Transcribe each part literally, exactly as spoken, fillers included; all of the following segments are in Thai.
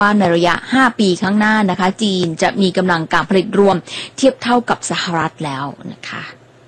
ว่าในระยะห้าปีข้างหน้านะคะจีนจะมีกำลังการผลิตรวมเทียบเท่ากับสหรัฐแล้วนะคะ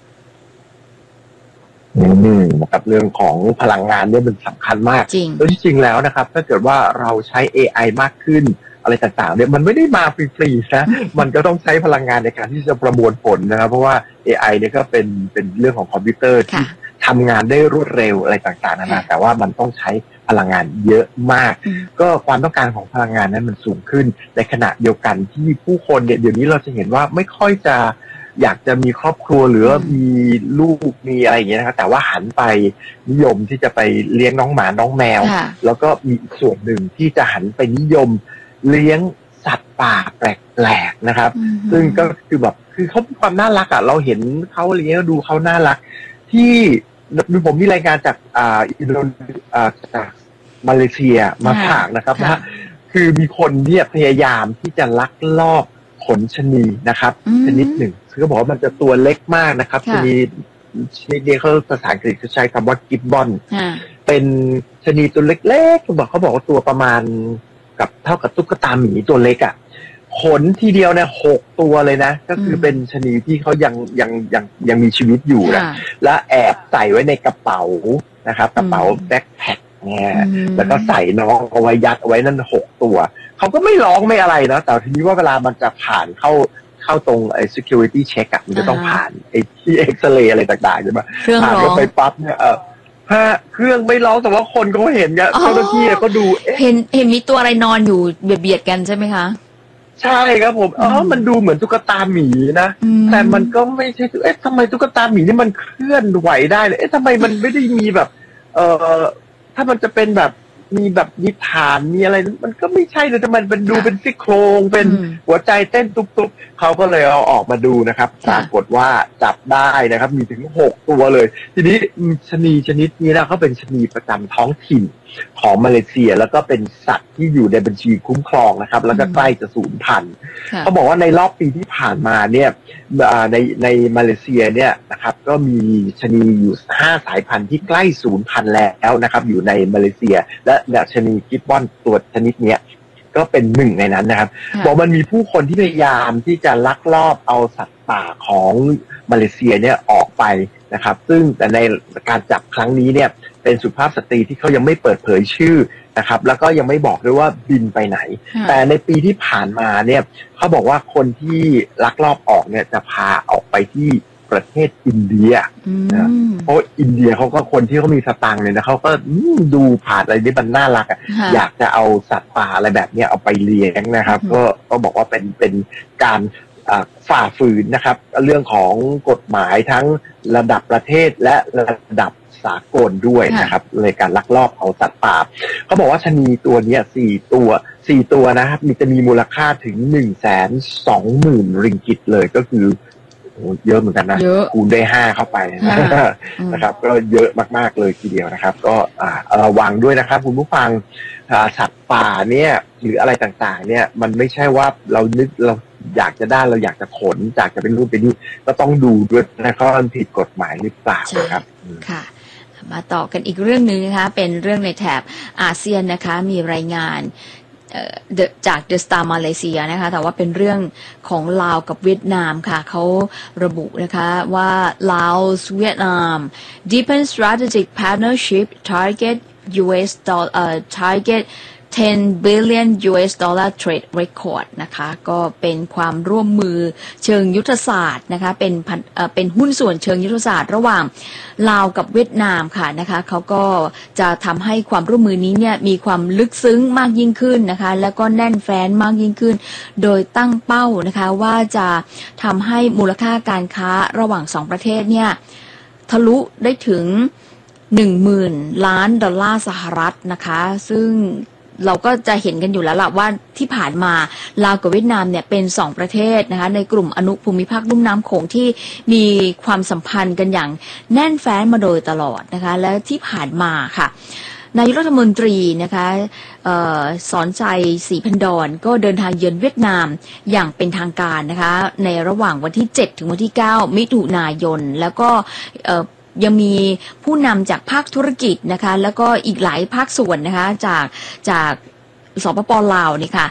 อืมนะครับเรื่องของพลังงานเนี่ยมันสำคัญมากจริงโดยที่จริงแล้วนะครับถ้าเกิดว่าเราใช้ เอ ไอ มากขึ้นอะไรต่างๆเนี่ยมันไม่ได้มาฟรีๆนะมันก็ต้องใช้พลังงานในการที่จะประมวลผลนะครับเพราะว่า เอ ไอ เนี่ยก็เป็นเป็นเรื่องของคอมพิวเตอร์ที่ทำงานได้รวดเร็วอะไรต่างๆนานาแต่ว่ามันต้องใช้พลังงานเยอะมากก็ความต้องการของพลังงานนั้นมันสูงขึ้นในขณะเดียวกันที่ผู้คนเนี่ยเดี๋ยวนี้เราจะเห็นว่าไม่ค่อยจะอยากจะมีครอบครัวหรือมีลูกมีอะไรอย่างเงี้ยนะครับแต่ว่าหันไปนิยมที่จะไปเลี้ยงน้องหมาน้องแมวแล้วก็มีอีกส่วนหนึ่งที่จะหันไปนิยมเลี้ยงสัตว์ป่าแปลกๆนะครับซึ่งก็คือแบบคือเขามีความน่ารักอ่ะเราเห็นเขาเลี้ยงดูเขาน่ารักที่ผมมีรายงานจากอ่าอินโดอ่าจากมาเลเซียมาฝากนะครับว่าคือมีคนเนี่ยพยายามที่จะลักลอบขนชะนีนะครับชนิดหนึ่งคือเขาบอกว่ามันจะตัวเล็กมากนะครับชนีชนิดนี้เขาภาษาอังกฤษเขาใช้คำว่ากิบบอนเป็นชนีตัวเล็กๆเขาบอกเขาบอกว่าตัวประมาณกับเท่ากับตุ๊กตาหมีตัวเล็กอ่ะขนทีเดียวเนี่ยหกตัวเลยนะก็คือเป็นชนีที่เขายังยังยังยังมีชีวิตอยู่นะและแอบใส่ไว้ในกระเป๋านะครับกระเป๋าแบ็คแพ็คเนี่ยแล้วก็ใส่น้องเอาไว้ยัดเอาไว้นั่นหกตัวเขาก็ไม่ร้องไม่อะไรนะแต่ทีนี้ว่าเวลามันจะผ่านเข้าเข้าตรงไอ้ security check อะมันจะต้องผ่านไอ้ที่เอ็กซเรย์อะไรต่างๆใช่ไหมผ่านเข้าไปปั๊บเนี่ยเออฮะเครื่องไม่ร้องแต่ว่าคนเขาเห็นเนี่ยเจ้าหน้าที่ก็ดูเห็นเห็นมีตัวอะไรนอนอยู่เบียดๆกันใช่ไหมคะใช่ครับผมอ๋อมันดูเหมือนตุ๊กตาหมีนะแต่มันก็ไม่ใช่เอ๊ะทำไมตุ๊กตาหมีนี่มันเคลื่อนไหวได้เลยเอ๊ะทำไมมันไม่ได้มีแบบเอ่อถ้ามันจะเป็นแบบมีแบบมีฐานมีอะไรมันก็ไม่ใช่เลยแต่มันเป็นดูเป็นซี่โครงเป็นหัวใจเต้นตุบๆเขาก็เลยเอาออกมาดูนะครับปรากฏว่าจับได้นะครับมีถึงหกตัวเลยทีนี้ชะนีชนิดนี้นะเขาเป็นชะนีประจำท้องถิ่นของมาเลเซียแล้วก็เป็นสัตว์ที่อยู่ในบัญชีคุ้มครองนะครับแล้วก็ใกล้จะสูญพันธุ์เขาบอกว่าในรอบปีที่ผ่านมาเนี่ยในในมาเลเซียเนี่ยนะครับก็มีชะนีอยู่ห้าสายพันธุ์ที่ใกล้สูญพันธุ์แล้วนะครับอยู่ในมาเลเซียและชะนีกิบบอนตัวชนิดเนี้ยก็เป็นหนึ่งในนั้นนะครับบอกมันมีผู้คนที่พยายามที่จะลักลอบเอาสัตว์ป่าของมาเลเซียเนี่ยออกไปนะครับซึ่งแต่ในการจับครั้งนี้เนี่ยเป็นสุภาพสตรีที่เขายังไม่เปิดเผยชื่อนะครับแล้วก็ยังไม่บอกด้วยว่าบินไปไหนแต่ในปีที่ผ่านมาเนี่ยเขาบอกว่าคนที่ลักลอบออกเนี่ยจะพาออกไปที่ประเทศอินเดียนะเพราะอินเดียเขาก็คนที่เขามีสตางค์เลยนะเขาก็ดูผ่านอะไรที่มันน่ารักอ่ะอยากจะเอาสัตว์ป่าอะไรแบบนี้เอาไปเลี้ยงนะครับก็ก็บอกว่าเป็นเป็นการฝ่าฝืนนะครับเรื่องของกฎหมายทั้งระดับประเทศและระดับสากลด้วยนะครับเลยการลักลอบเอาสัตว์ป่าเขาบอกว่าชะนีตัวนี้สี่ตัวสี่ตัวนะครับมีจะมีมูลค่าถึงหนึ่งแสนสองหมื่นริงกิตเลยก็คือเยอะเหมือนกันนะคูณได้ห้าเข้าไปนะครับก็เยอะมากๆเลยทีเดียวนะครับก็ระวังด้วยนะครับคุณผู้ฟังสัตว์ป่าเนี่ยหรืออะไรต่างๆเนี่ยมันไม่ใช่ว่าเรานึกเราอยากจะได้เราอยากจะขนอยากจะเป็นรูปเป็นนี่ก็ต้องดูด้วยนะครับมันผิดกฎหมายหรือเปล่าครับค่ะมาต่อกันอีกเรื่องนึงนะคะเป็นเรื่องในแถบอาเซียนนะคะมีรายงานจาก The Star มาเลเซียนะคะแต่ว่าเป็นเรื่องของลาวกับเวียดนามค่ะเขาระบุนะคะว่า Laos Vietnam deepen strategic partnership target ยู เอส dollar target ten billion ยู เอส dollar trade record นะคะก็เป็นความร่วมมือเชิงยุทธศาสตร์นะคะเป็นเป็นหุ้นส่วนเชิงยุทธศาสตร์ระหว่างลาวกับเวียดนามค่ะนะคะเขาก็จะทำให้ความร่วมมือนี้เนี่ยมีความลึกซึ้งมากยิ่งขึ้นนะคะแล้วก็แน่นแฟ้นมากยิ่งขึ้นโดยตั้งเป้านะคะว่าจะทำให้มูลค่าการค้าระหว่างสองประเทศเนี่ยทะลุได้ถึงหนึ่งหมื่นล้านดอลลาร์สหรัฐนะคะซึ่งเราก็จะเห็นกันอยู่แล้วล่ะว่าที่ผ่านมาลาวกับเวียดนามเนี่ยเป็นสองประเทศนะคะในกลุ่มอนุภูมิภาคลุ่มน้ำโขงที่มีความสัมพันธ์กันอย่างแน่นแฟ้นมาโดยตลอดนะคะและที่ผ่านมาค่ะนายกรัฐมนตรีนะคะสอนใจศรีพันดรก็เดินทางเยือนเวียดนามอย่างเป็นทางการนะคะในระหว่างวันที่เจ็ดถึงวันที่เก้ามิถุนายนแล้วก็ยังมีผู้นำจากภาคธุรกิจนะคะแล้วก็อีกหลายภาคส่วนนะคะจากจากสปป.ลาวนี่ค่ะ